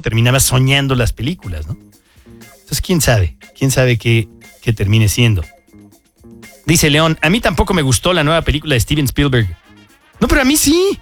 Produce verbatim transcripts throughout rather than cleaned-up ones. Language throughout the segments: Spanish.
terminaba soñando las películas, ¿no? Entonces, quién sabe, quién sabe qué, qué termine siendo. Dice León, a mí tampoco me gustó la nueva película de Steven Spielberg. No, pero a mí sí.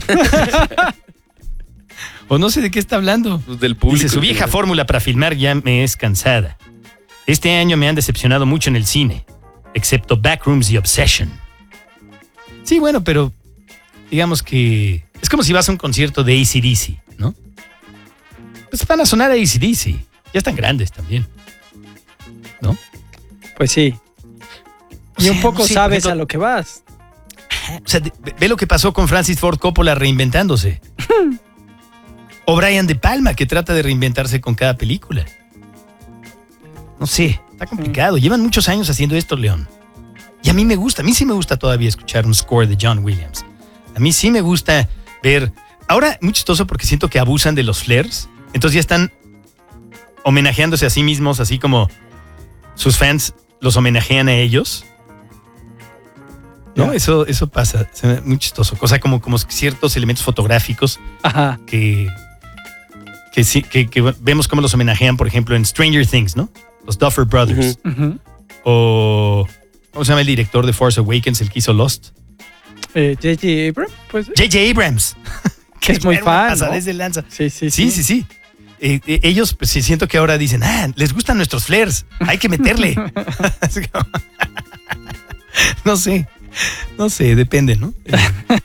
O no sé de qué está hablando. Pues del público. Dice, su vieja fórmula para filmar ya me es cansada. Este año me han decepcionado mucho en el cine, excepto Backrooms y Obsession. Sí, bueno, pero digamos que es como si vas a un concierto de A C D C, ¿no? Pues van a sonar a A C D C. Ya están grandes también, ¿no? Pues sí. Y O un sea, poco no sé, sabes por ejemplo, a lo que vas. O sea, de- ve lo que pasó con Francis Ford Coppola reinventándose. O Brian De Palma, que trata de reinventarse con cada película. No sé, está complicado. Llevan muchos años haciendo esto, León. Y a mí me gusta, a mí sí me gusta todavía escuchar un score de John Williams. A mí sí me gusta ver... Ahora, muy chistoso porque siento que abusan de los flares. Entonces ya están homenajeándose a sí mismos, así como sus fans los homenajean a ellos. No, Ya. eso, eso pasa. Se me- Muy chistoso. O sea, como, como ciertos elementos fotográficos Ajá. que, que, sí, que, que vemos cómo los homenajean, por ejemplo, en Stranger Things, ¿no? Los Duffer Brothers. Ujú. O, ¿cómo se llama el director de Force Awakens, el que hizo Lost? Eh, J J Abrams, pues. J J Abrams. Que es muy Era una fan, pasadez ¿no? de lanza. Sí, sí, Sí, sí, sí. Eh, eh, ellos, pues sí, siento que ahora dicen, ah, les gustan nuestros flares, hay que meterle. Así como- no sé, no sé, depende, ¿no? Eh.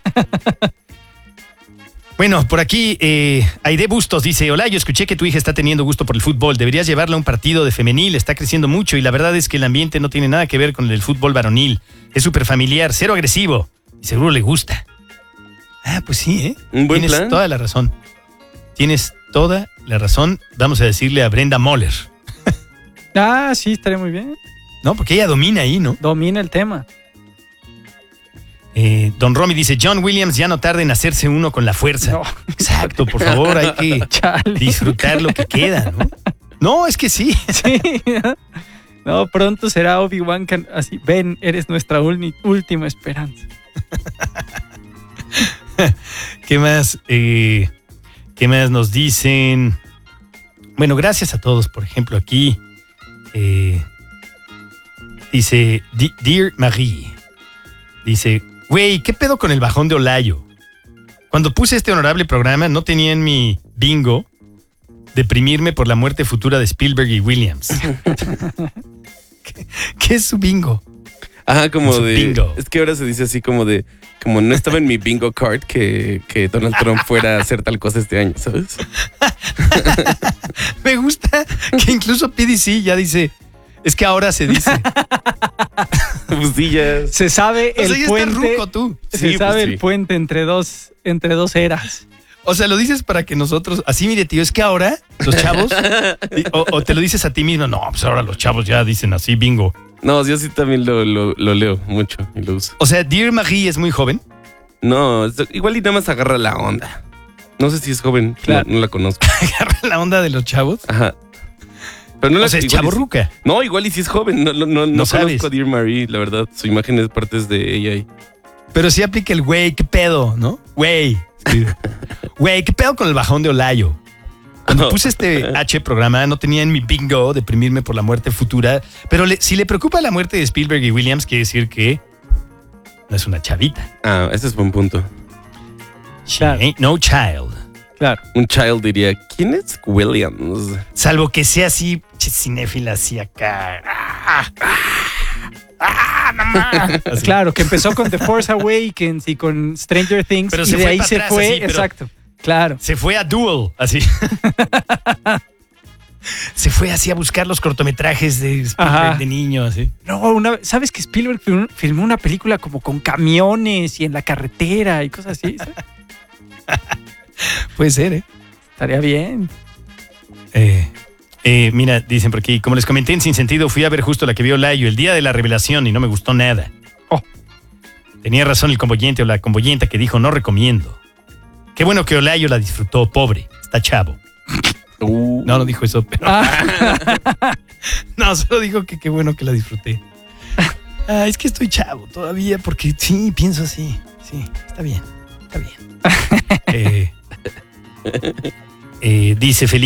Bueno, por aquí, eh, Aide Bustos dice, hola, yo escuché que tu hija está teniendo gusto por el fútbol, deberías llevarla a un partido de femenil, está creciendo mucho y la verdad es que el ambiente no tiene nada que ver con el del fútbol varonil, es súper familiar, cero agresivo y seguro le gusta. Ah, pues sí, ¿eh? Un buen Tienes plan. toda la razón. Tienes toda la razón. Vamos a decirle a Brenda Moller, Ah, sí, estaría muy bien. ¿no? Porque ella domina ahí, ¿no? Domina el tema. Eh, Don Romy dice, John Williams ya no tarda en hacerse uno con la fuerza. No. Exacto, por favor, hay que Chale. disfrutar lo que queda, ¿no? No, es que sí. Sí. No, pronto será Obi-Wan Can- así. Ven, eres nuestra uni- última esperanza. ¿Qué más? Eh, ¿Qué más nos dicen? Bueno, gracias a todos. Por ejemplo, aquí eh, dice Di- Dear Marie. Dice, güey, ¿qué pedo con el bajón de Olayo? Cuando puse este honorable programa no tenía en mi bingo deprimirme por la muerte futura de Spielberg y Williams. ¿Qué, qué es su bingo? Ajá, como Su de... bingo. Es que ahora se dice así como de... Como no estaba en mi bingo card que, que Donald Trump fuera a hacer tal cosa este año, ¿sabes? Me gusta que incluso P D C ya dice, es que ahora se dice. Pues sí, ya... Se sabe O el sea, ya estás puente. ruco tú. Se Sí, sabe pues el sí. puente entre dos, entre dos eras. O sea, lo dices para que nosotros, así mire, tío, es que ahora los chavos, y- o, o te lo dices a ti mismo, no, pues ahora los chavos ya dicen así, bingo. No, yo sí también lo, lo, lo leo mucho y lo uso. O sea, Dear Marie es muy joven. No, es- igual y nada más agarra la onda. No sé si es joven, Claro. no, no la conozco. Agarra la onda de los chavos. Ajá. Pero no O la sea, es igual y- chavorruca. No, igual y si es joven. No, no, no, no No sabes. conozco a Dear Marie, la verdad. Su imagen es partes de ella ahí. Pero sí aplica el güey, qué pedo, ¿no? Güey. Sí. Güey, qué pedo con el bajón de Olayo. Cuando puse este H programa, no tenía en mi bingo deprimirme por la muerte futura. Pero le- si le preocupa la muerte de Spielberg y Williams, quiere decir que no es una chavita. Ah, ese es buen punto. She Claro. ain't no child. Claro. Un child diría, ¿quién es Williams? Salvo que sea así, che, cinéfila, así acá. ¡Ah! ¡Ah! ¡Ah, mamá! Así. Claro, que empezó con The Force Awakens y con Stranger Things. Pero y se de fue ahí para se atrás, fue. así, pero- Exacto. Claro. Se fue a Duel, así. Se fue así a buscar los cortometrajes de Spielberg Ajá. de niño, así. No, una, ¿sabes que Spielberg film- filmó una película como con camiones y en la carretera y cosas así? ¿sabes? Puede ser, ¿eh? Estaría bien. Eh, eh, mira, dicen por aquí, como les comenté en Sin Sentido, fui a ver justo la que vio Olayo el día de la revelación y no me gustó nada. Oh. Tenía razón el convoyente o la convoyenta que dijo no recomiendo. Qué bueno que Olayo la disfrutó, pobre, está chavo. Uh, No, no dijo eso, pero... Ah, No, solo dijo que qué bueno que la disfruté. Ah, es que estoy chavo todavía porque sí, pienso así. Sí, está bien, está bien. Eh, eh, dice Felipe.